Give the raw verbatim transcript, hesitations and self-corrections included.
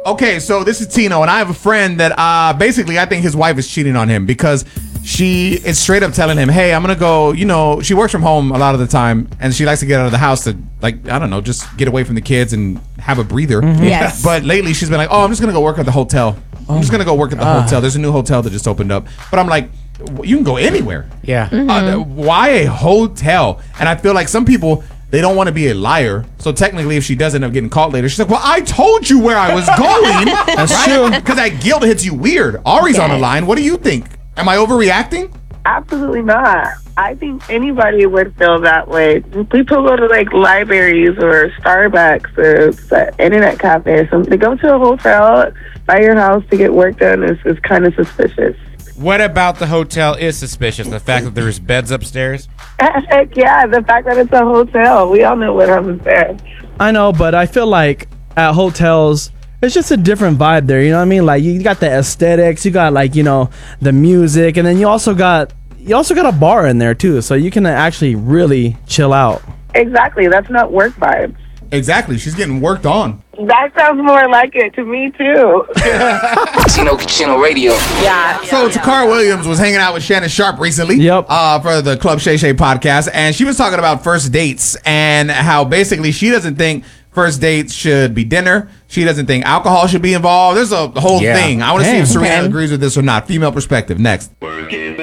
Okay, so this is Tino, and I have a friend that uh, basically I think his wife is cheating on him because she is straight up telling him, hey, I'm going to go, you know, she works from home a lot of the time, and she likes to get out of the house to, like, I don't know, just get away from the kids and have a breather. Mm-hmm. Yes. But lately she's been like, oh, I'm just going to go work at the hotel. I'm just going to go work at the Ah. hotel. There's a new hotel that just opened up. But I'm like, you can go anywhere. Yeah. Mm-hmm. Uh, why a hotel? And I feel like some people, they don't want to be a liar. So technically, if she does end up getting caught later, she's like, well, I told you where I was going. That's true. Because that guilt hits you weird. Ari's on the line. What do you think? Am I overreacting? Absolutely not. I think anybody would feel that way. People go to like libraries or Starbucks or s- internet cafe or something. To go to a hotel by your house to get work done is, is kind of suspicious. What about the hotel is suspicious? The fact that there's beds upstairs? Heck yeah, the fact that it's a hotel. We all know what happens there. I know, but I feel like at hotels, it's just a different vibe there. You know what I mean? Like you got the aesthetics, you got like, you know, the music, and then you also got you also got a bar in there too, so you can actually really chill out. Exactly. That's not work vibes. Exactly. She's getting worked on. That sounds more like it to me too. Chino Chino Radio. Yeah. So Takara Williams was hanging out with Shannon Sharp recently. Yep. Uh, for the Club Shay Shay podcast, and she was talking about first dates and how basically she doesn't think first dates should be dinner. She doesn't think alcohol should be involved. There's a whole Yeah. thing. I want to see Damn. if Serena Okay. agrees with this or not. Female perspective. Next.